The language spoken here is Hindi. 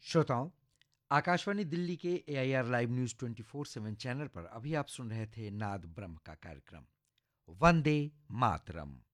श्रोताओं, आकाशवाणी दिल्ली के एआईआर लाइव न्यूज 24/7 चैनल पर अभी आप सुन रहे थे नाद ब्रह्म का कार्यक्रम वंदे मातरम।